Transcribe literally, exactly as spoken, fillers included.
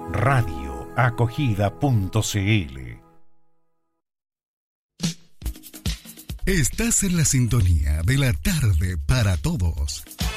radio acogida punto c l. Estás en la sintonía de la tarde para todos.